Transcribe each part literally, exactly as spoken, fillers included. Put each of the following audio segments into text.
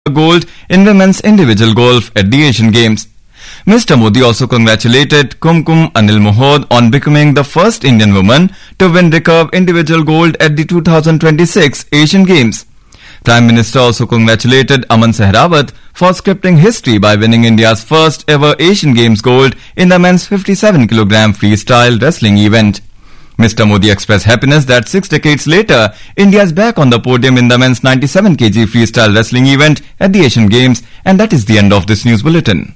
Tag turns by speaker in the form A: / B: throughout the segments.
A: gold in women's individual golf at the Asian Games. Mister Modi also congratulated Kumkum Anil Mohod on becoming the first Indian woman to win recurve individual gold at the two thousand twenty-six Asian Games. Prime Minister also congratulated Aman Sehrawat for scripting history by winning India's first ever Asian Games gold in the men's fifty-seven kilogram freestyle wrestling event. Mister Modi expressed happiness that six decades later, India is back on the podium in the men's ninety-seven kilogram freestyle wrestling event at the Asian Games, and that is the end of this news bulletin.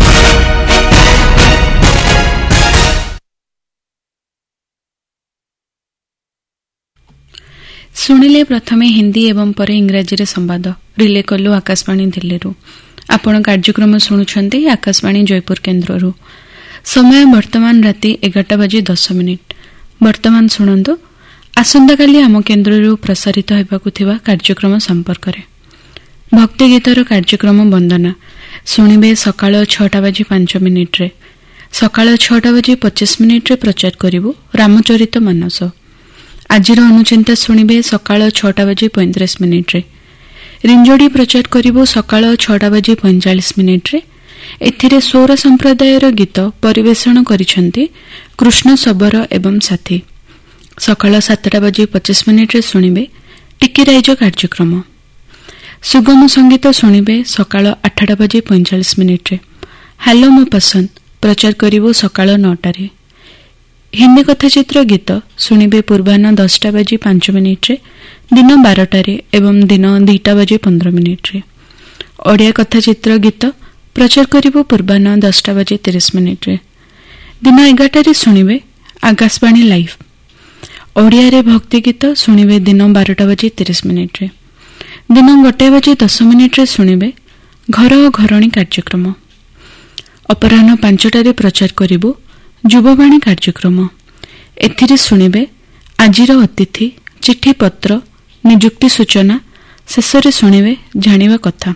B: शुणिले प्रथमे हिंदी एवं परे इंग्राजी रे संवाद relay कलु आकाशवाणी दिल्ली रु आपण कार्यक्रम शुणुछंती आकाशवाणी जयपुर केन्द्र रु समय वर्तमान राति एगारटा बजे दस मिनिट वर्तमान शुणंतु आसंता काली आम केन्द्र रु प्रसारित हेबाकु थिबा कार्यक्रम संपर्क रे भक्ति गीतर कार्यक्रम वंदना शुणिबे सकाळ छटा बजे पांच मिनिट रे सकाळ छटा बजे पच्चीस मिनिट रे प्रचार करिवु रामचरित मानस आजिर अनुचिंता शुणिबे सकाळ छटा बजे पैंतीस मिनिट रे रिंजोडी प्रचार करिवु सकाळ छटा बजे पैंचाश मिनिट रे एथिरे सौर संप्रदायर गीत परिवेषण करिसंती कृष्ण सबर एवं साथी सकाळ सातटा बजे पच्चीस मिनिट रे शुणिबे टिकिराइज कार्यक्रम सुगम संगीत शुणिबे सकाळ आठटा बजे पैंचाश मिनिट रे हेलो मो पसंद प्रचार करिवु सकाळ नौटा रे हिंदी कथाचित्र गीत शुणिबे पूर्वाह्न दसटा बजे पांच मिनिट रे दिन बारटा रे एवं दिन दुईटा बजे पंद्रह मिनिट रे ओडिया कथाचित्र गीत प्रचार करिवु पूर्वाह्न दसटा बजे तीस मिनिट रे दिन एगारटा रे शुणिबे आकाशवाणी लाइव ओडिया रे भक्ति गीत शुणिबे दिन बारटा बजे तीस मिनिट रे दिन गोटे बजे दस मिनिट रे शुणिबे घर घरणी कार्यक्रम अपराह्न पांचटा रे प्रचार करिवु युववाणी कार्यक्रम एथिरे शुणिबे आजिर अतिथि चिठी पत्र नियुक्ति सूचना शेषरे शुणिबे जानिबा कथा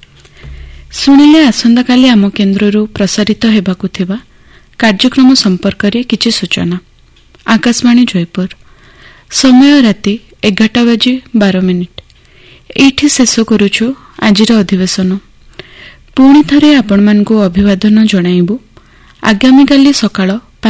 B: शुणिले आसंता काली आम केन्द्ररु प्रसारित हेबाकु थिबा कार्यक्रम संपर्क रे किछि सूचना आकाशवाणी जयपुर समय राति एगारटा बजे बारह मिनिट एठी शेष करूछु आजिर अधिवेशन पुणी थरे आपण मानकु अभिवादन जणाइबु आगामी काली सकाळ